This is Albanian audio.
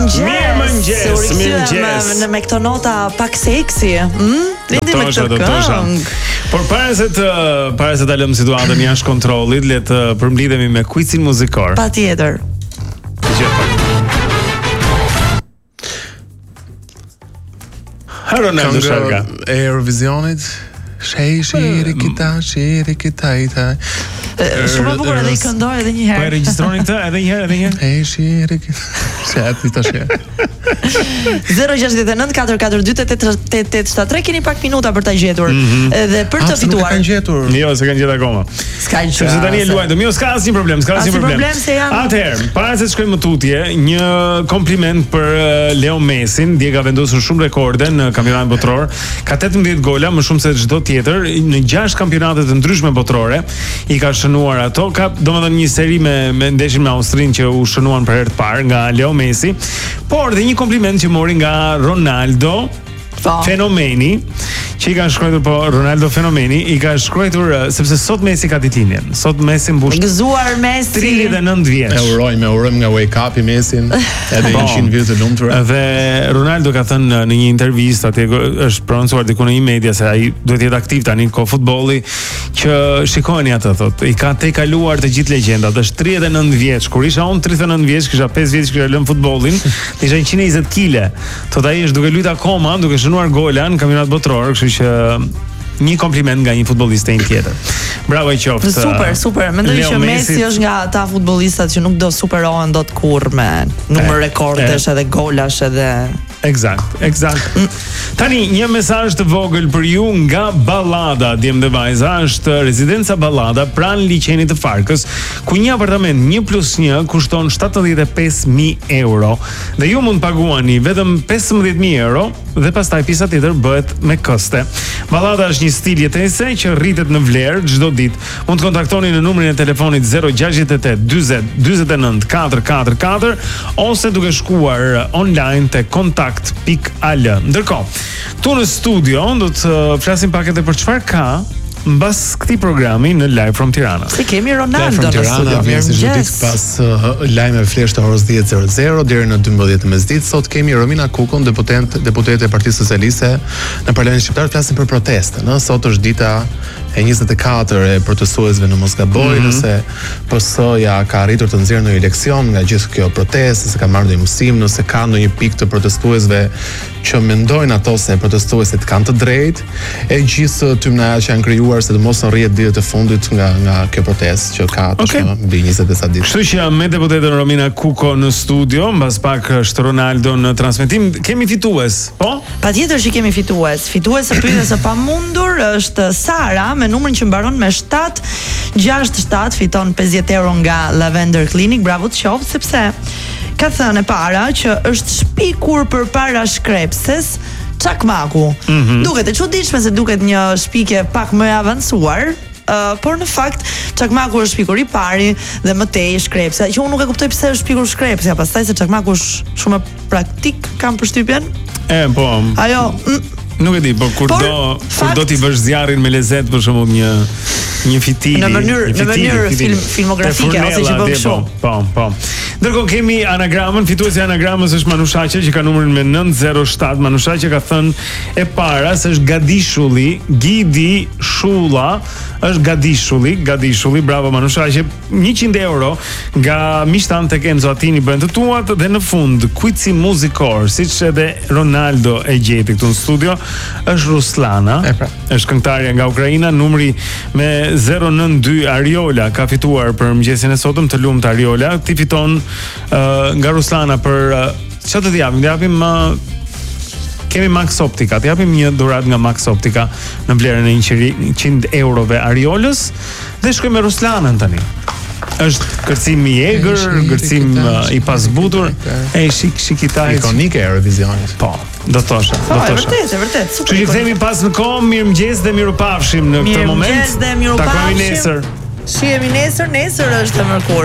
Mirëmëngjes. Me këto nota pak seksi. Lindi me këtë këngë. Por para se ta lëm situatën jashtë kontrollit, le të përmbledhemi me quizin muzikor. Patjetër. Ronaldo Sharga e Eurovisionit. Shiri kita ita. Shumë e bukur edhe I këndoj edhe një herë. Po e regjistroni këtë edhe një herë. Shiri kita. Shati tash. 069 4428873 keni pak minuta për ta gjetur. Edhe për të fituar. Kanë gjetur. Jo, se kanë gjetur akoma. S'ka gjë. Sepse tani e luajmë. Jo, s'ka asnjë problem, Atëherë, para se të shkojmë më tutje, një kompliment për Leo Messin, dje ka vendosur shumë rekorde në kampionatin botror. Ka 18 gola, më shumë se çdo tjetër në 6 kampionate të ndryshme botrore. I ka shënuar ato. Ka domethënë një seri me ndeshin me Austrinë që u shënuan për herë të parë nga Leo Messi, por dhe një kompliment që mori nga Ronaldo Fenomeni, që I ka shkruar po Ronaldo Fenomeni, I ka shkruar sepse sot Messi ka ditëlindjen. Sot Messi mbush gëzuar Messi 39 vjeç. E urojmë nga Wake Up I Messin, edhe 100 vjet të lumtur. Dhe Ronaldo ka thënë në një intervistë, atje është prononcuar diku në një media se ai duhet të jetë aktiv tani në futbolli, që shikojeni atë thotë, I ka tejkaluar të gjithë legjendat. Është 39 vjeç. Kur isha unë 39 vjeç, kisha 5 vjeç që kisha lënë futbollin, isha 120 kg. Thotë ai është duke luajtur akoma, duke shënuar gola në kampionat botror, kështu që një kompliment nga një futbollist tjetër. Bravo I qoftë. Super. Mendoj që Messi është nga ata futbollistat që nuk do superohen dot kurrë me numër rekordesh edhe golash edhe Eksakt. Tani një mesazh të vogël për ju nga Ballada, djem dhe vajza, është rezidenca Ballada pranë liçenit të Farkës, ku një apartament 1+1 kushton 75.000 euro dhe ju mund paguani vetëm 15.000 euro dhe pastaj pjesa tjetër bëhet me koste. Ballada është një stil jetese që rritet në vlerë çdo ditë. Mund të kontaktoni në numrin e telefonit 068 40 49 444 ose duke shkuar online te kontakt.al. Ndërkohë, këtu në studio do të flasim pak edhe për çfarë ka mbas këtij programi në Live from Tirana. Si kemi Ronaldo në studio. Mirëmëngjes. Pas lajmeve flesh të orës 10:00 deri në 12:00 mesditë, sot kemi Romina Kukon, deputete e Partisë Socialiste në Parlamentin Shqiptar, flasin për proteste, no? Sot është dita e 24 e protestuesve në Mosgaboj, nëse PS-ja ka arritur të nxjerrë në eleksion nga gjithë kjo protestë, se ka marrë ndonjë mësim, nëse ka ndonjë pikë të protestuesve që mendojnë ato se protestuesit kanë të drejtë, e gjithë tymnajat që janë krijuar se të mos rrihet ditët e fundit nga kjo protestë që ka tashmë mbi 20 sa ditë. Kështu që me deputeten Romina Kuko në studio, mbas pak është Ronaldo në transmetim. Kemi fitues, po? Patjetër që kemi fitues. Fituese pyetës së pamundur është Sara me numrin që mbaron me 767, fiton 50 euro nga Lavender Clinic. Bravo të qoftë, sepse ka thënë e para që është shpikur përpara shkrepses çakmaku. Duket e çuditshme se duket një shpikje pak më e avancuar, por në fakt çakmaku është shpikur I pari dhe më tej shkrepsja, që unë nuk e kuptoj pse është shpikur shkrepsja, pastaj se çakmaku është shumë praktik, kam përshtypjen. Po. Ajo nuk e di, por kur do t'i bësh zjarrin me lezet, për shembull një fitil në mënyrë filmografike ose që bën kështu. Po. Ndërkohë kemi anagramën, fituesi I anagramës është Manushaqe që ka numrin me 907. Manushaqe ka thënë e para se është Gadishulli, Gidi Shulla, është Gadishulli. Bravo Manushaqe. 100 euro nga Mishtan tek Enzo Atini bën të tuat dhe në fund quizi muzikor, siç edhe Ronaldo e gjeti këtu në studio, është Ruslana, është këngëtarja nga Ukraina, numri me 092 Ariola ka fituar për mëngjesin e sotëm, të lumtë Ariola. Ti fiton nga Ruslana për çfarë të japim? Kemi Max Optica, të japim një dhuratë nga Max Optica në vlerën e 100 eurove Ariolës dhe shkojmë me Ruslanën tani. Është kërcim I egër, kërcim I pasbutur, shikitaj ikonike e Eurovisionit. Po, do të thosha. Vërtet, super. Që kthehemi pas në kohë, mirëmëngjes dhe mirupafshim në këtë moment. Mirëmëngjes dhe mirupafshim. Takojmë nesër. Shihemi nesër është e mërkurë.